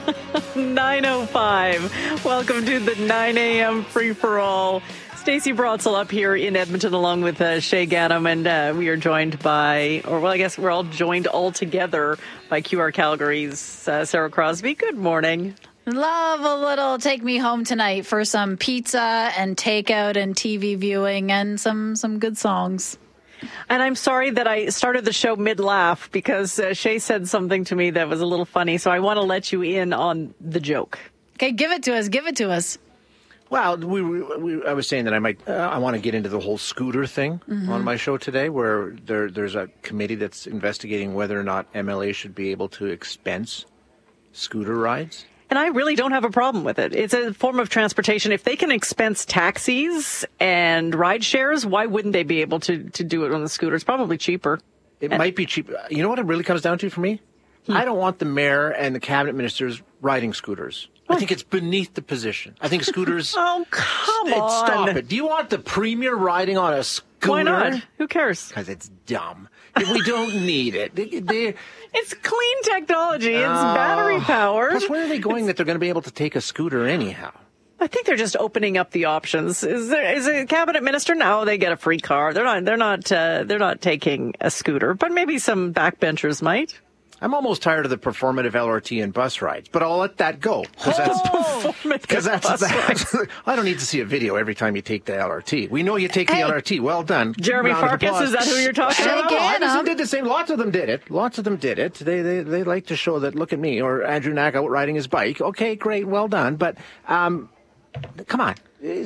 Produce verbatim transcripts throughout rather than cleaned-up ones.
nine oh five. Welcome to the nine a.m. free-for-all. Stacey Brotzel up here in Edmonton along with uh, Shay Gaddam, and uh, we are joined by, or well, I guess we're all joined all together by Q R Calgary's uh, Sarah Crosby. Good morning. Love a little take me home tonight for some pizza and takeout and T V viewing and some, some good songs. And I'm sorry that I started the show mid-laugh because uh, Shay said something to me that was a little funny, so I want to let you in on the joke. Okay, give it to us. Give it to us. Well, we, we, I was saying that I might, uh, I want to get into the whole scooter thing mm-hmm. on my show today, where there, there's a committee that's investigating whether or not M L A should be able to expense scooter rides. And I really don't have a problem with it. It's a form of transportation. If they can expense taxis and ride shares, why wouldn't they be able to, to do it on the scooter? It's probably cheaper. It and, might be cheaper. You know what it really comes down to for me? Hmm. I don't want the mayor and the cabinet ministers riding scooters. I think it's beneath the position. I think scooters... oh, come st- on. Stop it. Do you want the premier riding on a scooter? Why not? Who cares? Because it's dumb. We don't need it. They, they, it's clean technology. It's uh, battery powered. Plus, where are they going that they're going to be able to take a scooter anyhow? I think they're just opening up the options. Is there is a cabinet minister? No, they get a free car. They're not. They're not. Uh, they're not taking a scooter. But maybe some backbenchers might. I'm almost tired of the performative L R T and bus rides, but I'll let that go. Because oh, that's, cause that's, that's I don't need to see a video every time you take the L R T. We know you take the hey, L R T. Well done. Jeremy Farkas, is that who you're talking about? Iverson did the same. Lots of them did it. Lots of them did it. They, they, they like to show that, look at me, or Andrew Knack out riding his bike. Okay, great, well done. But um, come on.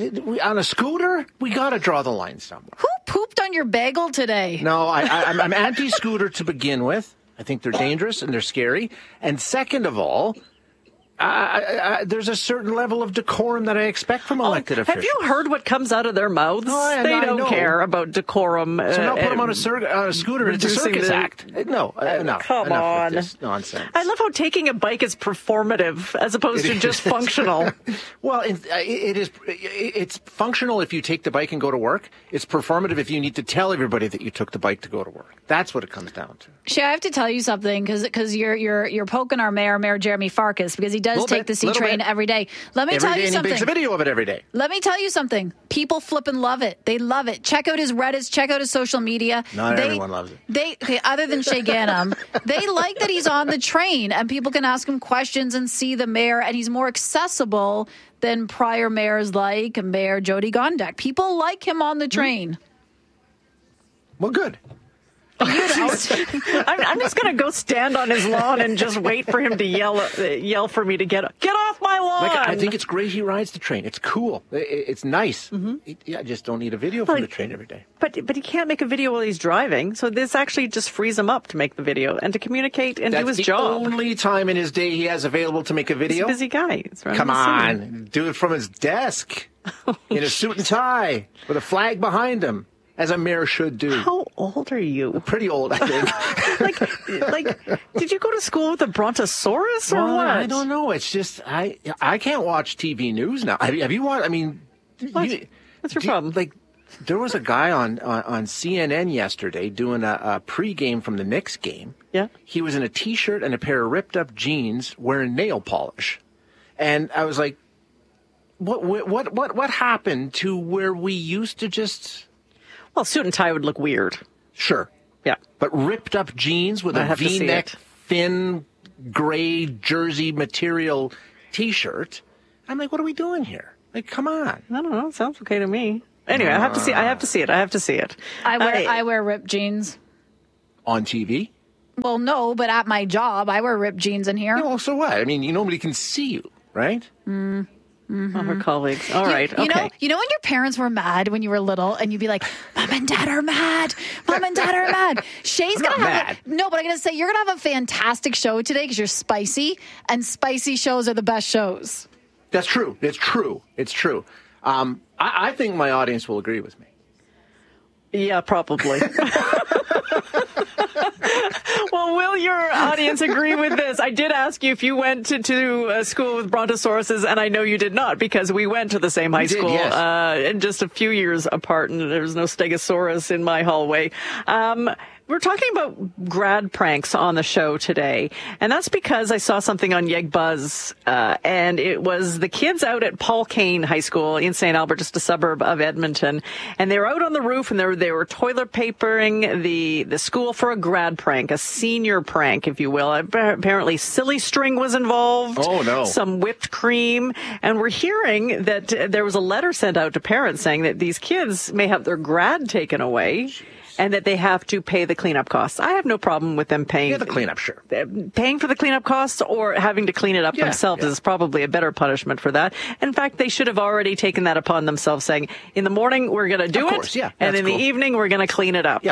On a scooter, we got to draw the line somewhere. Who pooped on your bagel today? No, I, I, I'm, I'm anti-scooter to begin with. I think they're dangerous and they're scary. And second of all, uh, I, I, there's a certain level of decorum that I expect from elected oh, officials. Have you heard what comes out of their mouths? No, I, they I don't know. care about decorum. So now uh, put them on a, cir- on a scooter. It's a circus the, act. No, uh, enough. Come enough on. With this nonsense. I love how taking a bike is performative as opposed it to is. just functional. Well, it, it is. It's functional if you take the bike and go to work. It's performative if you need to tell everybody that you took the bike to go to work. That's what it comes down to. Shay, I have to tell you something because because you're you're you're poking our mayor, Mayor Jeremy Farkas, because he does take bit, the C train bit. every day. Let me every tell day, you and something. He makes a video of it every day. Let me tell you something. People flipping love it. They love it. Check out his Reddits. Check out his social media. Not they, everyone loves it. They, okay, other than Shay Gaddam, they like that he's on the train and people can ask him questions and see the mayor, and he's more accessible than prior mayors like Mayor Jody Gondek. People like him on the train. Well, good. You know, I'm, I'm just going to go stand on his lawn and just wait for him to yell uh, yell for me to get get off my lawn. Like, I think it's great he rides the train. It's cool. It, it's nice. Mm-hmm. It, yeah, I just don't need a video from like, the train every day. But but he can't make a video while he's driving, so this actually just frees him up to make the video and to communicate and That's do his the job. Only time in his day he has available to make a video. He's a busy guy. Come on, do it from his desk in a suit and tie with a flag behind him. As a mayor should do. How old are you? Pretty old, I think. like, like, did you go to school with a brontosaurus or well, what? I don't know. It's just I I can't watch T V news now. Have you, have you watched? I mean, what? You, what's your do, problem? Like, there was a guy on on, on C N N yesterday doing a, a pregame from the Knicks game. Yeah. He was in a T-shirt and a pair of ripped up jeans, wearing nail polish, and I was like, what what what what happened to where we used to just. Well, suit and tie would look weird. Sure. Yeah. But ripped up jeans with I a V-neck, thin, gray jersey material T-shirt. I'm like, what are we doing here? Like, come on. I don't know. It sounds okay to me. Anyway, uh, I have to see. I have to see it. I have to see it. I wear uh, I wear ripped jeans. On T V? Well, no, but at my job, I wear ripped jeans in here. Yeah, well, so what? I mean, you nobody can see you, right? Mm. Mm-hmm. Oh, her colleagues. All you, right. You okay. know, you know when your parents were mad when you were little and you'd be like, Mom and Dad are mad. Mom and Dad are mad. Shay's I'm going to have mad. a, no, but I'm going to say you're going to have a fantastic show today because you're spicy, and spicy shows are the best shows. That's true. It's true. It's true. Um, I, I think my audience will agree with me. Yeah, probably. Well, will your audience agree with this? I did ask you if you went to, to a school with brontosauruses, and I know you did not because we went to the same high we school, did, yes. uh, and just a few years apart, and there was no stegosaurus in my hallway. Um, We're talking about grad pranks on the show today, and that's because I saw something on Yeg Buzz, uh, and it was the kids out at Paul Kane High School in Saint Albert, just a suburb of Edmonton, and they were out on the roof, and they were, they were toilet papering the, the school for a grad prank, a senior prank, if you will. Apparently silly string was involved. Oh, no. Some whipped cream, and we're hearing that there was a letter sent out to parents saying that these kids may have their grad taken away. And that they have to pay the cleanup costs. I have no problem with them paying. Yeah, the cleanup, sure. Paying for the cleanup costs or having to clean it up yeah, themselves yeah. is probably a better punishment for that. In fact, they should have already taken that upon themselves, saying, in the morning, we're going to do of it. Course, yeah, and in cool. the evening, we're going to clean it up. Yeah.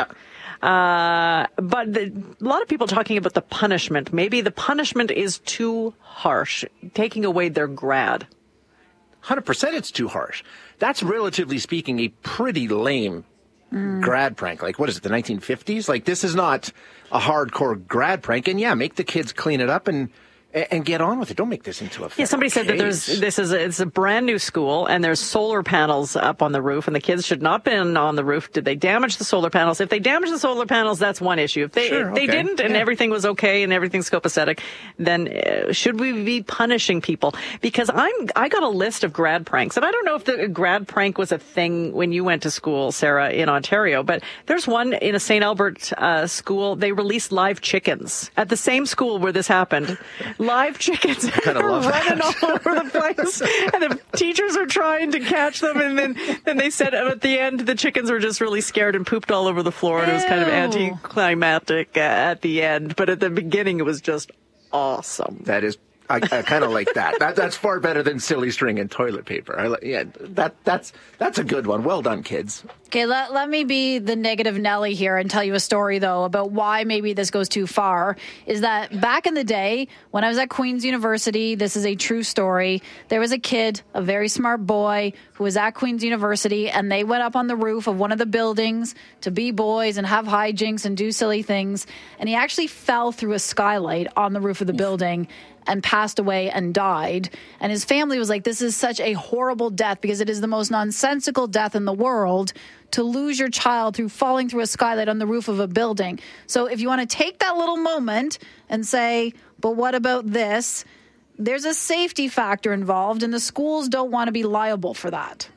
Uh, but the, a lot of people talking about the punishment. Maybe the punishment is too harsh, taking away their grad. one hundred percent it's too harsh. That's, relatively speaking, a pretty lame Mm. grad prank. Like, what is it, the nineteen fifties? Like, this is not a hardcore grad prank. And yeah, make the kids clean it up and and get on with it. Don't make this into a yeah. Somebody said that there's this is a, it's a brand new school and there's solar panels up on the roof and the kids should not been on the roof. Did they damage the solar panels? If they damaged the solar panels, that's one issue. If they sure, if they okay. didn't and yeah. everything was okay and everything's copacetic, then uh, should we be punishing people? Because I'm I got a list of grad pranks and I don't know if the grad prank was a thing when you went to school, Sarah, in Ontario, but there's one in a Saint Albert uh, school. They released live chickens at the same school where this happened. Live chickens are running that. all over the place, and the teachers are trying to catch them, and then, then they said at the end the chickens were just really scared and pooped all over the floor, and it was kind of Ew. anticlimactic uh, at the end, but at the beginning it was just awesome. That is, I, I kind of like that. That That's far better than silly string and toilet paper. I, li- yeah, that that's that's a good one. Well done, kids. Okay, let, let me be the negative Nelly here and tell you a story, though, about why maybe this goes too far. Is that back in the day, when I was at Queen's University, this is a true story, there was a kid, a very smart boy, who was at Queen's University, and they went up on the roof of one of the buildings to be boys and have hijinks and do silly things, and he actually fell through a skylight on the roof of the building and passed away and died. And his family was like, this is such a horrible death because it is the most nonsensical death in the world to lose your child through falling through a skylight on the roof of a building. So if you want to take that little moment and say, but what about this? There's a safety factor involved, and the schools don't want to be liable for that.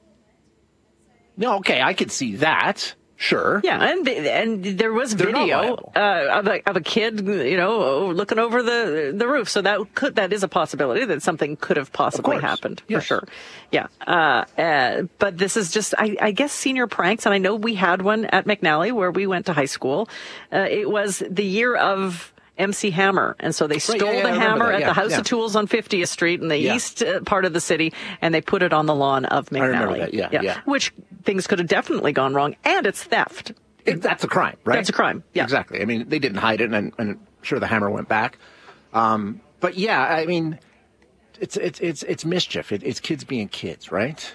No, okay, I could see that. Sure. Yeah, and and there was They're not video liable. uh, of a of a kid, you know, looking over the the roof. So that could that is a possibility that something could have possibly course. happened Yes. for sure. Yeah, uh, uh, but this is just I, I guess senior pranks, and I know we had one at McNally where we went to high school. Uh, it was the year of M C Hammer, and so they stole yeah, yeah, I the remember hammer that, at yeah, the House yeah. of Tools on fiftieth Street in the Yeah. east uh, part of the city, and they put it on the lawn of McNally. remember that, yeah, yeah. Which things could have definitely gone wrong, and it's theft. It, that's a crime, right? That's a crime, yeah. Exactly. I mean, they didn't hide it, and, and sure, the hammer went back. Um, but yeah, I mean, it's it's it's it's mischief. It, it's kids being kids, right?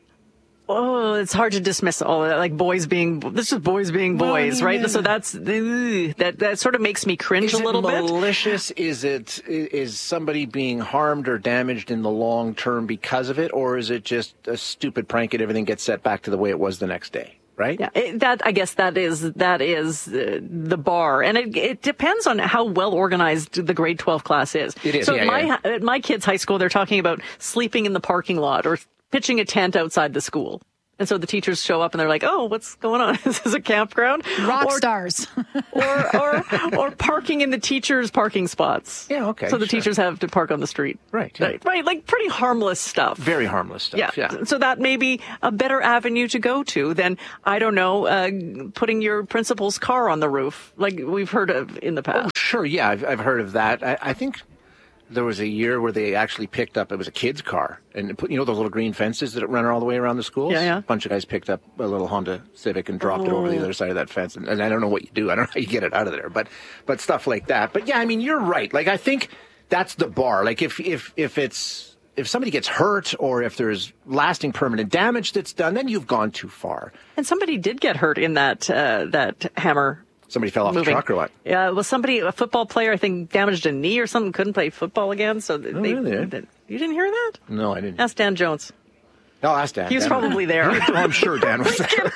Oh, it's hard to dismiss all of that, like boys being, this is boys being Well, I boys, mean, right? yeah. So that's, ugh, that, that sort of makes me cringe Is a little it bit. malicious? Is it is somebody being harmed or damaged in the long term because of it, or is it just a stupid prank and everything gets set back to the way it was the next day? Right? Yeah, it, that, I guess that is, that is uh, the bar. And it, it depends on how well organized the grade twelve class is. It is, So yeah, at my, yeah. at my kids' high school, they're talking about sleeping in the parking lot or pitching a tent outside the school. And so the teachers show up and they're like, oh, what's going on? Is this a campground? Rock or, stars. or, or, or parking in the teachers' parking spots. Yeah, okay, So the sure. teachers have to park on the street. Right, yeah. Right, right, like pretty harmless stuff. Very harmless stuff. Yeah. Yeah. So that may be a better avenue to go to than, I don't know, uh, putting your principal's car on the roof, like we've heard of in the past. Sure. Yeah, I've I've heard of that. I, I think there was a year where they actually picked up, it was a kid's car, and put, you know those little green fences that run all the way around the schools? Yeah, yeah. A bunch of guys picked up a little Honda Civic and dropped it over the other side of that fence, and, and I don't know what you do. I don't know how you get it out of there, but but stuff like that. But yeah, I mean, you're right. Like, I think that's the bar. Like, if if if it's if somebody gets hurt or if there's lasting permanent damage that's done, then you've gone too far. And somebody did get hurt in that, uh, that hammer. Somebody fell off moving. the truck or what? Yeah, well, somebody, a football player, I think, damaged a knee or something, couldn't play football again. So they, really? they, you didn't hear that? No, I didn't. Ask Dan Jones. No, ask Dan. He was Dan probably there. Oh, I'm sure Dan was there.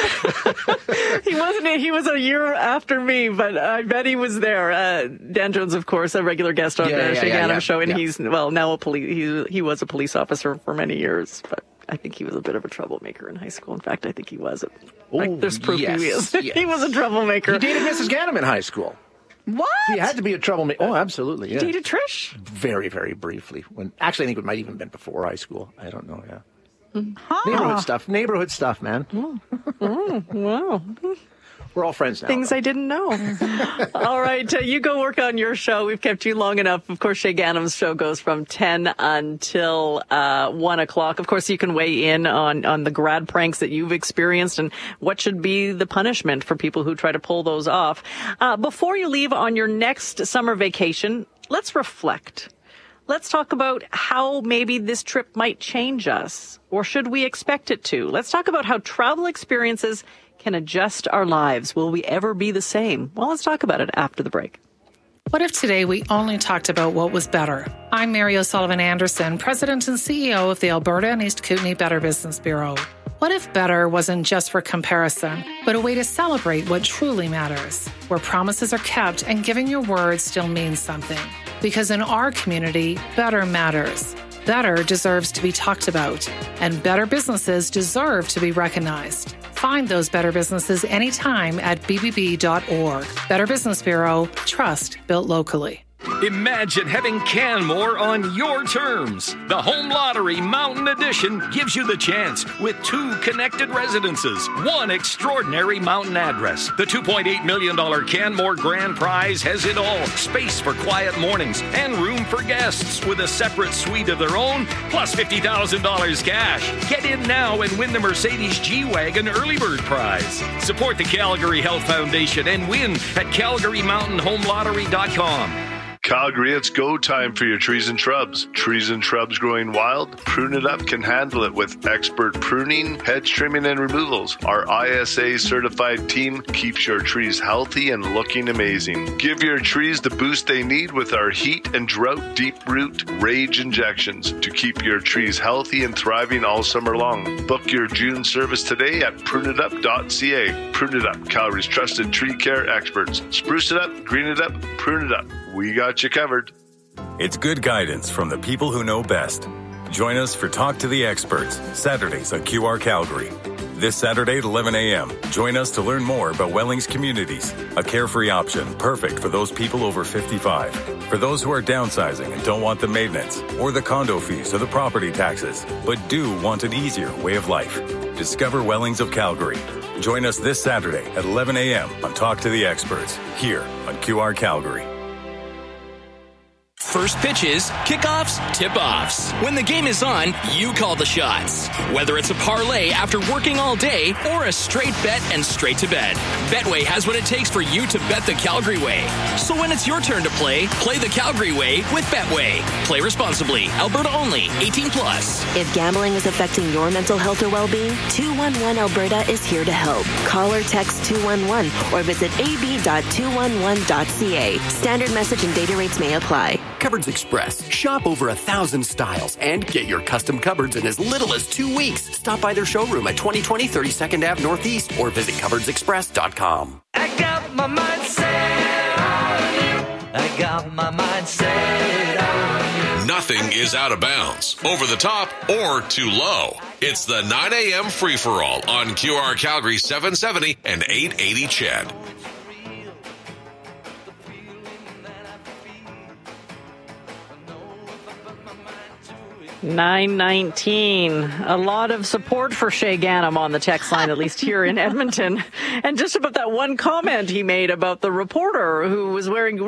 He wasn't. He was a year after me, but I bet he was there. Uh, Dan Jones, of course, a regular guest on Yeah, the yeah, Shay yeah, Ganem yeah. show, and Yeah. he's well now a police. He he was a police officer for many years, but I think he was a bit of a troublemaker in high school. In fact, I think he was. Like, Oh, there's proof yes, he is. yes. He was a troublemaker. He dated Missus Ganem in high school. What? He had to be a troublemaker. Oh, absolutely. Yeah. Dated Trish. Very, very briefly. When actually, I think it might even been before high school. I don't know. Yeah. Huh. Neighborhood stuff. Neighborhood stuff, man. Wow. We're all friends now. Things though. I didn't know. All right, uh, you go work on your show. We've kept you long enough. Of course, Shay Ganem's show goes from ten until uh, one o'clock. Of course, you can weigh in on, on the grad pranks that you've experienced and what should be the punishment for people who try to pull those off. Uh, before you leave on your next summer vacation, let's reflect. Let's talk about how maybe this trip might change us, or should we expect it to? Let's talk about how travel experiences can adjust our lives. Will we ever be the same? Well, let's talk about it after the break. What if today we only talked about what was better? I'm Mary O'Sullivan Anderson, President and C E O of the Alberta and East Kootenay Better Business Bureau. What if better wasn't just for comparison, but a way to celebrate what truly matters, where promises are kept and giving your word still means something? Because in our community, better matters. Better deserves to be talked about, and better businesses deserve to be recognized. Find those better businesses anytime at b b b dot org. Better Business Bureau, trust built locally. Imagine having Canmore on your terms. The Home Lottery Mountain Edition gives you the chance with two connected residences, one extraordinary mountain address. The two point eight million dollars Canmore Grand Prize has it all. Space for quiet mornings and room for guests with a separate suite of their own, plus fifty thousand dollars cash. Get in now and win the Mercedes G-Wagon Early Bird Prize. Support the Calgary Health Foundation and win at calgary mountain home lottery dot com. Calgary, it's go time for your trees and shrubs. Trees and shrubs growing wild? Prune It Up can handle it with expert pruning, hedge trimming, and removals. Our I S A certified team keeps your trees healthy and looking amazing. Give your trees the boost they need with our heat and drought deep root rage injections to keep your trees healthy and thriving all summer long. Book your June service today at prune it up dot c a. Prune It Up, Calgary's trusted tree care experts. Spruce it up, green it up, prune it up. We got you covered. It's good guidance from the people who know best. Join us for Talk to the Experts, Saturdays on Q R Calgary. This Saturday at eleven a.m., join us to learn more about Wellings Communities, a carefree option perfect for those people over fifty-five. For those who are downsizing and don't want the maintenance, or the condo fees or the property taxes, but do want an easier way of life. Discover Wellings of Calgary. Join us this Saturday at eleven a.m. on Talk to the Experts, here on Q R Calgary. First pitches, kickoffs, tip-offs. When the game is on, you call the shots. Whether it's a parlay after working all day or a straight bet and straight to bed, Betway has what it takes for you to bet the Calgary way. So when it's your turn to play, play the Calgary way with Betway. Play responsibly. Alberta only. eighteen plus. If gambling is affecting your mental health or well-being, two one one Alberta is here to help. Call or text two one one or visit a b dot two one one dot c a. Standard message and data rates may apply. Cupboards Express. Shop over a thousand styles and get your custom cupboards in as little as two weeks. Stop by their showroom at twenty twenty thirty-second Avenue Northeast or visit cupboards express dot com. I got my mind set on you. I got my mind set on you. Nothing is out of bounds, over the top, or too low. It's the nine a.m. free-for-all on Q R Calgary seven seventy and eight eighty C H E D. nine nineteen. A lot of support for Shay Ganem on the text line, at least here in Edmonton. And just about that one comment he made about the reporter who was wearing